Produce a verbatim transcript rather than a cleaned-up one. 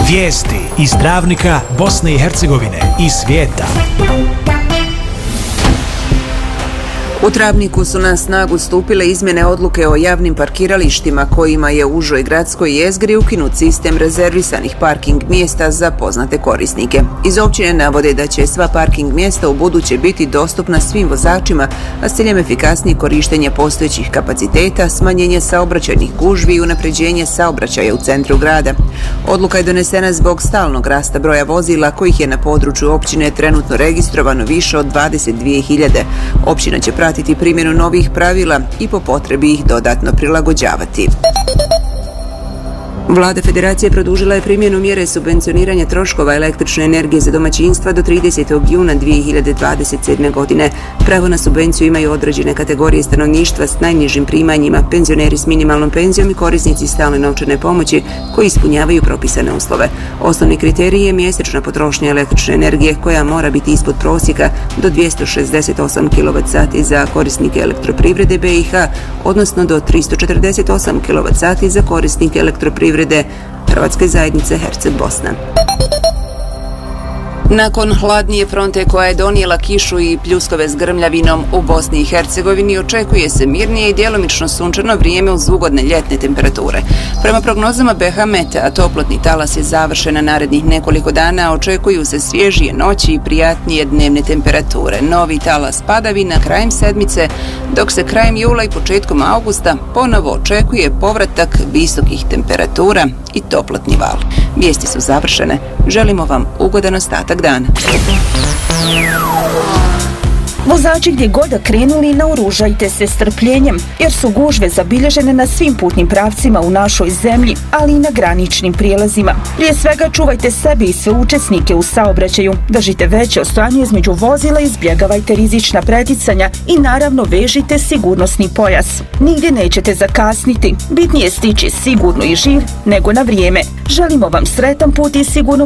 Vijesti iz Travnika, Bosne i Hercegovine i svijeta. U Travniku su na snagu stupile izmjene odluke o javnim parkiralištima kojima je u užoj gradskoj jezgri ukinut sistem rezervisanih parking mjesta za poznate korisnike. Iz općine navode da će sva parking mjesta u buduće biti dostupna svim vozačima, a s ciljem efikasnije korištenja postojećih kapaciteta, smanjenje saobraćajnih gužvi i unapređenje saobraćaja u centru grada. Odluka je donesena zbog stalnog rasta broja vozila kojih je na području općine trenutno registrovano više od dvadeset dvije hiljade. Općina će pratiti primjenu novih pravila i po potrebi ih dodatno prilagođavati. Vlada Federacije produžila je primjenu mjere subvencioniranja troškova električne energije za domaćinstva do tridesetog juna dvije hiljade dvadeset sedme. godine. Pravo na subvenciju imaju određene kategorije stanovništva s najnižim primanjima, penzioneri s minimalnom penzijom i korisnici stalne novčane pomoći koji ispunjavaju propisane uslove. Osnovni kriterij je mjesečna potrošnja električne energije koja mora biti ispod prosjeka do dvjesto šezdeset osam kilovat sati za korisnike elektroprivrede B i H, odnosno do tristo četrdeset osam kilovat sati za korisnike elektroprivrede Hrvatske zajednice Herceg-Bosna. Nakon hladnije fronte koja je donijela kišu i pljuskove s grmljavinom u Bosni i Hercegovini, očekuje se mirnije i djelomično sunčano vrijeme uz ugodne ljetne temperature. Prema prognozama B H Meta, toplotni talas je završen na narednih nekoliko dana, očekuju se svježije noći i prijatnije dnevne temperature. Novi talas padavina krajem sedmice, dok se krajem jula i početkom augusta ponovo očekuje povratak visokih temperatura i toplotni val. Vijesti su završene. Želimo vam ugodan ostatak dana. Vozači gdje god da krenuli, naoružajte se strpljenjem, jer su gužve zabilježene na svim putnim pravcima u našoj zemlji, ali i na graničnim prijelazima. Prije svega čuvajte sebe i sve učesnike u saobraćaju, držite veće odstojanje između vozila, izbjegavajte rizična preticanja i naravno vežite sigurnosni pojas. Nigdje nećete zakasniti, bitnije je stići sigurno i živ nego na vrijeme. Želimo vam sretan put i sigurno